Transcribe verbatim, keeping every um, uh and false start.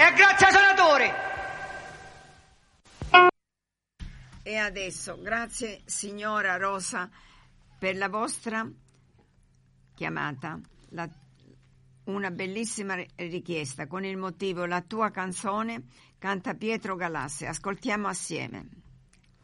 E grazie senatore. E adesso, grazie signora Rosa per la vostra chiamata, la, una bellissima richiesta con il motivo La tua canzone, canta Pietro Galassi. Ascoltiamo assieme.